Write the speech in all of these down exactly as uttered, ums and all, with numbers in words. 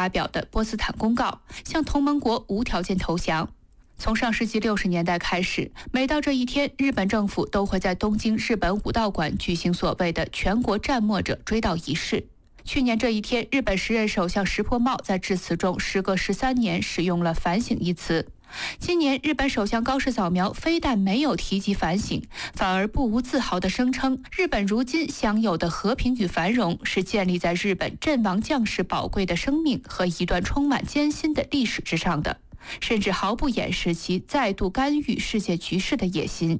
发表的波茨坦公告，向同盟国无条件投降。从上世纪六十年代开始，每到这一天，日本政府都会在东京日本武道馆举行所谓的全国战没者追悼仪式。去年这一天，日本时任首相石破茂在致辞中时隔十三年使用了反省一词。今年日本首相高市早苗非但没有提及反省，反而不无自豪地声称，日本如今享有的和平与繁荣是建立在日本阵亡将士宝贵的生命和一段充满艰辛的历史之上的，甚至毫不掩饰其再度干预世界局势的野心。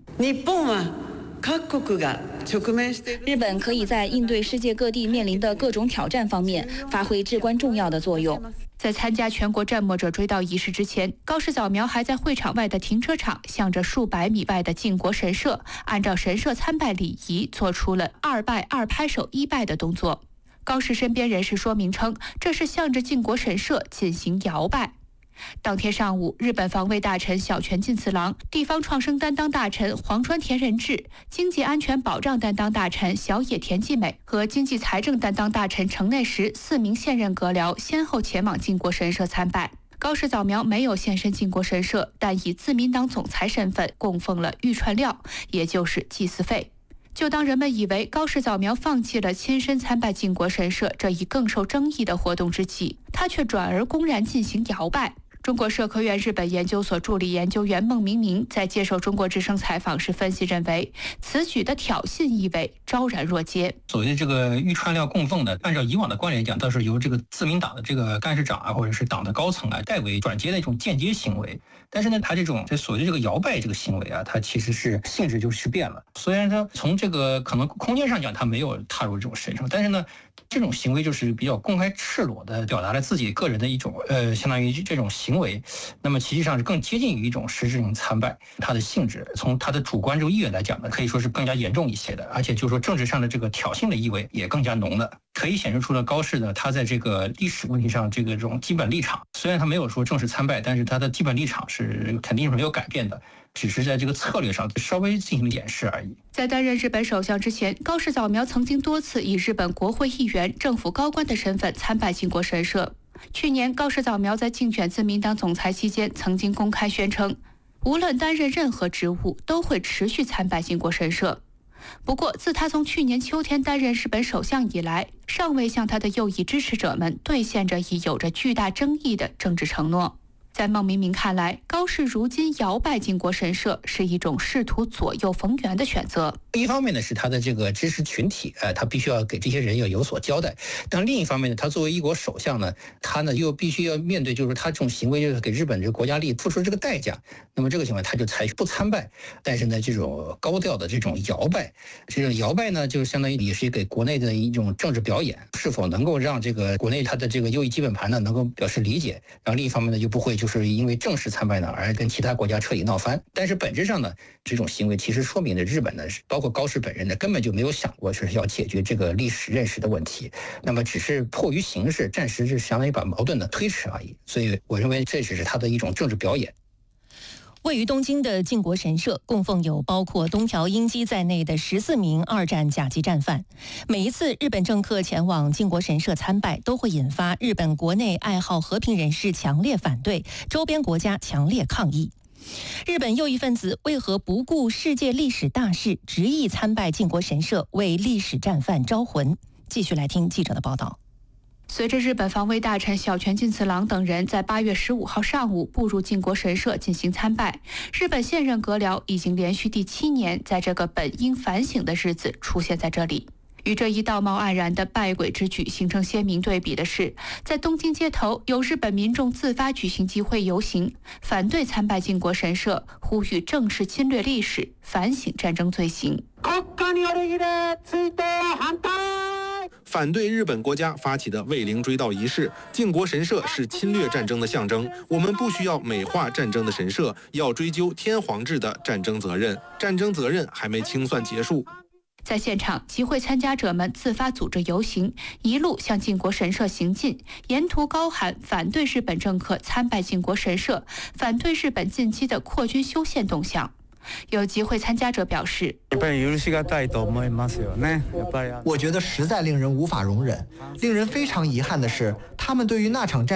日本可以在应对世界各地面临的各种挑战方面发挥至关重要的作用。 在参加全国战没者追悼仪式之前，高市早苗还在会场外的停车场向着数百米外的靖国神社，按照神社参拜礼仪做出了二拜二拍手一拜的动作。高市身边人士说明称，这是向着靖国神社进行摇拜。当天上午，日本防卫大臣小泉进次郎、地方创生担当大臣黄川田仁志、经济安全保障担当大臣小野田纪美和经济财政担当大臣城内实四名现任阁僚先后前往靖国神社参拜。高市早苗没有现身靖国神社，但以自民党总裁身份供奉了御串料，也就是祭祀费。就当人们以为高市早苗放弃了亲身参拜靖国神社这一更受争议的活动之际，他却转而公然进行摇拜。中国社科院日本研究所助理研究员孟明明在接受中国之声采访时分析认为，此举的挑衅意味昭然若揭。 所谓的这个御串料供奉的，按照以往的惯例讲，倒是由这个自民党的这个干事长啊，或者是党的高层啊代为转接的一种间接行为。但是呢，他这种这所谓的这个摇拜这个行为啊，它其实是性质就是变了。虽然他从这个可能空间上讲，他没有踏入这种神圣，但是呢，这种行为就是比较公开赤裸的表达了自己个人的一种呃，相当于这种行为。那么实际上是更接近于一种实质性参拜，它的性质从它的主观这个意愿来讲呢，可以说是更加严重一些的，而且就是说政治上的这个挑衅的意味也更加浓了。可以显示出了高市呢，他在这个历史问题上这个这种基本立场，虽然他没有说正式参拜，但是他的基本立场是肯定是没有改变的，只是在这个策略上稍微进行演示而已。 在担任日本首相之前，高市早苗曾经多次以日本国会议员、政府高官的身份参拜靖国神社。去年，高市早苗在竞选自民党总裁期间，曾经公开宣称，无论担任任何职务，都会持续参拜靖国神社。不过，自他从去年秋天担任日本首相以来，尚未向他的右翼支持者们兑现着已有着巨大争议的政治承诺。在孟明明看来，高市如今摇拜靖国神社是一种试图左右逢源的选择。 一方面呢，是他的这个支持群体，呃，他必须要给这些人要有所交代；但另一方面呢，他作为一国首相呢，他呢又必须要面对，就是他这种行为就是给日本这个国家利益付出这个代价。那么这个情况，他就采取不参拜，但是呢，这种高调的这种摇拜，这种摇拜呢，就是相当于也是给国内的一种政治表演，是否能够让这个国内他的这个右翼基本盘呢能够表示理解，然后另一方面呢，又不会就是因为正式参拜呢而跟其他国家彻底闹翻。但是本质上呢，这种行为其实说明了日本呢，包括高市本人呢，根本就没有想过是要解决这个历史认识的问题，那么只是迫于形势，暂时是相当于把矛盾呢推迟而已。所以我认为这只是他的一种政治表演。 位于东京的靖国神社供奉有包括东条英机在内的十四名二战甲级战犯。每一次日本政客前往靖国神社参拜，都会引发日本国内爱好和平人士强烈反对，周边国家强烈抗议。日本右翼分子为何不顾世界历史大事，执意参拜靖国神社，为历史战犯招魂？继续来听记者的报道。 随着日本防卫大臣小泉进次郎等人在八月十五号上午步入靖国神社进行参拜，日本现任阁僚已经连续第七年在这个本应反省的日子出现在这里。与这一道貌岸然的拜鬼之举形成鲜明对比的是，在东京街头有日本民众自发举行集会游行，反对参拜靖国神社，呼吁正视侵略历史，反省战争罪行。 反对日本国家发起的慰灵追悼仪式，靖国神社是侵略战争的象征。我们不需要美化战争的神社，要追究天皇制的战争责任。战争责任还没清算结束。 在现场，集会参加者们自发组织游行，一路向靖国神社行进，沿途高喊反对日本政客参拜靖国神社，反对日本近期的扩军修宪动向。有集会参加者表示， 我觉得实在令人无法容忍。令人非常遗憾的是，他们对于那场战